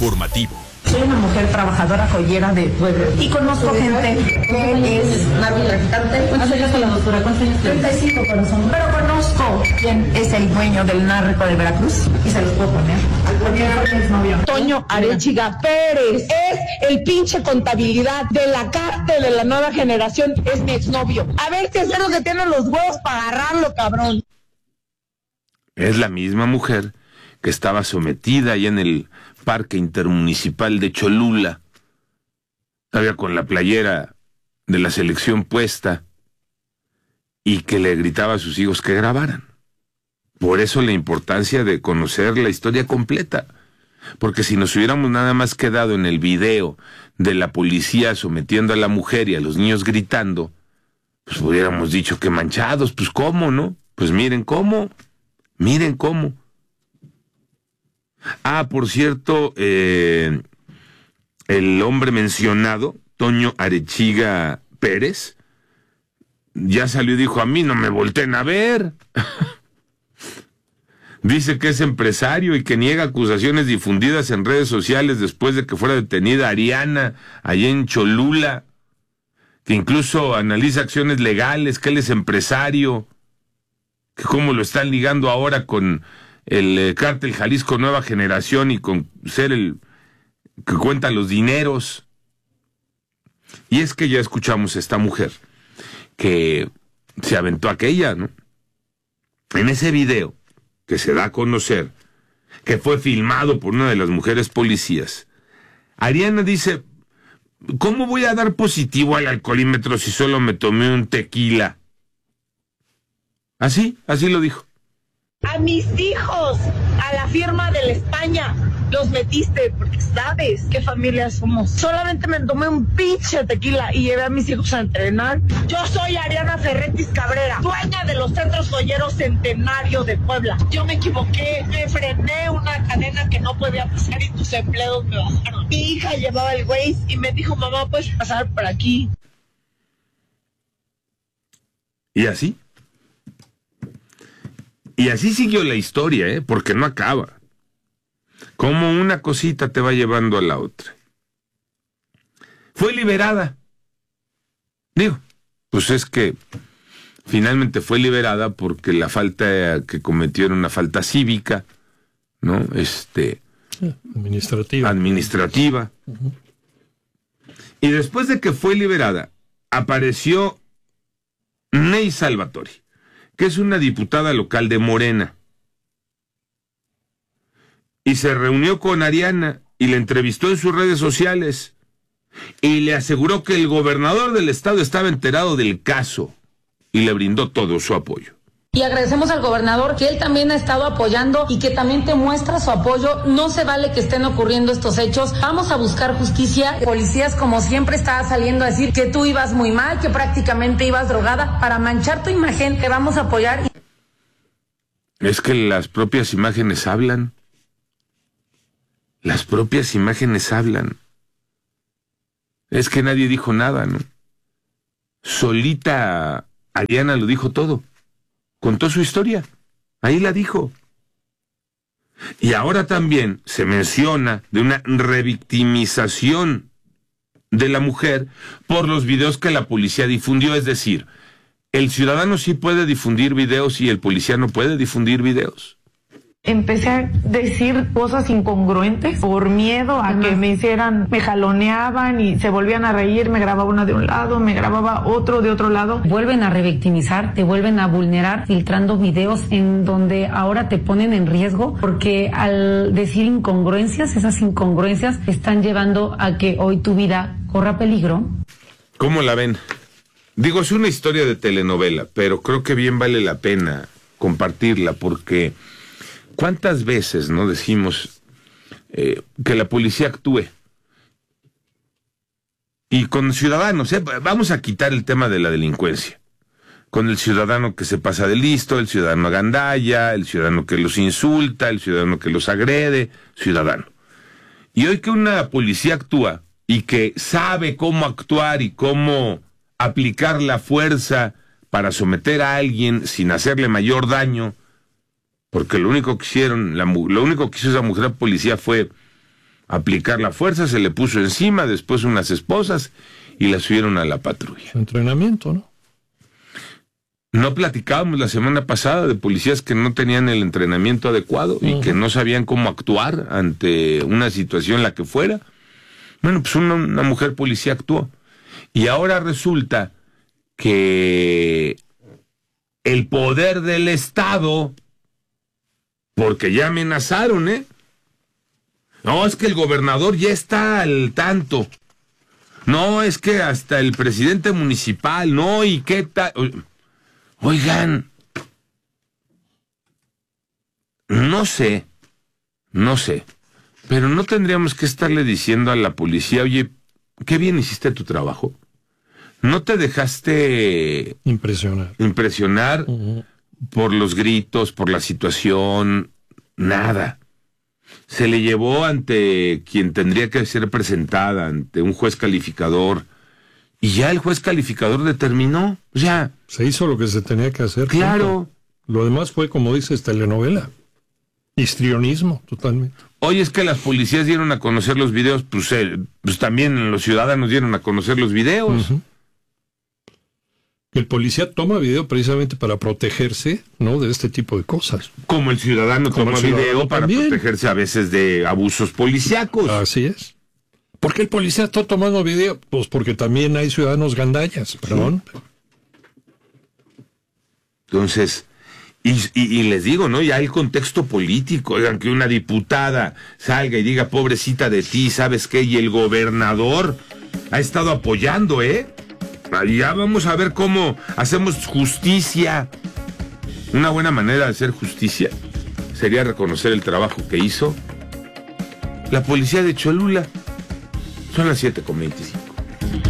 informativo. Soy una mujer trabajadora joyera de Puebla y conozco gente que es narcotraficante. ¿Cuántos años con la doctora? ¿Cuántos años? 35, corazón. Pero conozco quién es el dueño del narco de Veracruz y se los puedo poner. Porque fue mi exnovio. Toño Arechiga Pérez es el pinche contabilidad de la cártel de la nueva generación. Es mi exnovio. A ver qué es lo que tienen los huevos para agarrarlo, cabrón. Es la misma mujer que estaba sometida ahí en el Parque Intermunicipal de Cholula, todavía con la playera de la selección puesta, y que le gritaba a sus hijos que grabaran. Por eso la importancia de conocer la historia completa, porque si nos hubiéramos nada más quedado en el video de la policía sometiendo a la mujer y a los niños gritando, pues hubiéramos dicho que manchados, pues cómo, ¿no? Pues miren cómo. Ah, por cierto, el hombre mencionado, Toño Arechiga Pérez, ya salió y dijo: a mí no me volteen a ver. Dice que es empresario y que niega acusaciones difundidas en redes sociales después de que fuera detenida Ariana allá en Cholula, que incluso analiza acciones legales, que él es empresario, que cómo lo están ligando ahora con el cártel Jalisco Nueva Generación y con ser el que cuenta los dineros. Y es que ya escuchamos a esta mujer que se aventó aquella, ¿no? En ese video que se da a conocer, que fue filmado por una de las mujeres policías, Ariana dice: ¿cómo voy a dar positivo al alcoholímetro si solo me tomé un tequila? Así lo dijo. A mis hijos, a la firma de la España, los metiste porque sabes qué familia somos. Solamente me tomé un pinche tequila y llevé a mis hijos a entrenar. Yo soy Ariana Ferretis Cabrera, dueña de los centros joyeros Centenario de Puebla. Yo me equivoqué, me frené una cadena que no podía pasar y tus empleados me bajaron. Mi hija llevaba el Waze y me dijo: mamá, puedes pasar por aquí. ¿Y así? Y así siguió la historia, porque no acaba. Como una cosita te va llevando a la otra. Fue liberada. Digo, pues es que finalmente fue liberada porque la falta que cometió era una falta cívica, ¿no? Administrativa. Uh-huh. Y después de que fue liberada, apareció Ney Salvatori, que es una diputada local de Morena, y se reunió con Ariana y le entrevistó en sus redes sociales y le aseguró que el gobernador del estado estaba enterado del caso y le brindó todo su apoyo. Y agradecemos al gobernador que él también ha estado apoyando y que también te muestra su apoyo. No se vale que estén ocurriendo estos hechos. Vamos a buscar justicia. Policías, como siempre, estaba saliendo a decir que tú ibas muy mal, que prácticamente ibas drogada. Para manchar tu imagen, te vamos a apoyar. Es que las propias imágenes hablan. Las propias imágenes hablan. Es que nadie dijo nada, ¿no? Solita Ariana lo dijo todo. Contó su historia, ahí la dijo. Y ahora también se menciona de una revictimización de la mujer por los videos que la policía difundió. Es decir, el ciudadano sí puede difundir videos y el policía no puede difundir videos. Empecé a decir cosas incongruentes por miedo a que me hicieran, me jaloneaban y se volvían a reír, me grababa una de un lado, me grababa otro de otro lado. Vuelven a revictimizar, te vuelven a vulnerar, filtrando videos en donde ahora te ponen en riesgo, porque al decir incongruencias, esas incongruencias están llevando a que hoy tu vida corra peligro. ¿Cómo la ven? Digo, es una historia de telenovela, pero creo que bien vale la pena compartirla, porque ¿cuántas veces no decimos que la policía actúe? Y con ciudadanos, vamos a quitar el tema de la delincuencia. Con el ciudadano que se pasa de listo, el ciudadano gandalla, el ciudadano que los insulta, el ciudadano que los agrede, ciudadano. Y hoy que una policía actúa y que sabe cómo actuar y cómo aplicar la fuerza para someter a alguien sin hacerle mayor daño, porque lo único que hizo esa mujer policía fue aplicar la fuerza, se le puso encima, después unas esposas y la subieron a la patrulla. Entrenamiento, ¿no? No platicábamos la semana pasada de policías que no tenían el entrenamiento adecuado y que no sabían cómo actuar ante una situación la que fuera. Bueno, pues una mujer policía actuó. Y ahora resulta que el poder del Estado, porque ya amenazaron, No, es que el gobernador ya está al tanto. No, es que hasta el presidente municipal, no, y qué tal. Oigan, no sé, pero no tendríamos que estarle diciendo a la policía, oye, qué bien hiciste tu trabajo. No te dejaste impresionar por los gritos, por la situación, nada. Se le llevó ante quien tendría que ser presentada, ante un juez calificador, y ya el juez calificador determinó, ya. Se hizo lo que se tenía que hacer. Claro. Lo demás fue, como dices, telenovela. Histrionismo, totalmente. Hoy es que las policías dieron a conocer los videos, pues también los ciudadanos dieron a conocer los videos. El policía toma video precisamente para protegerse, ¿no?, de este tipo de cosas. Como el ciudadano toma video para protegerse a veces de abusos policíacos. Así es. ¿Por qué el policía está tomando video? Pues porque también hay ciudadanos gandallas, perdón. Entonces, y les digo, ¿no? Ya hay contexto político. Oigan, que una diputada salga y diga, pobrecita de ti, ¿sabes qué? Y el gobernador ha estado apoyando, Ya vamos a ver cómo hacemos justicia. Una buena manera de hacer justicia sería reconocer el trabajo que hizo la policía de Cholula. Son las 7:25.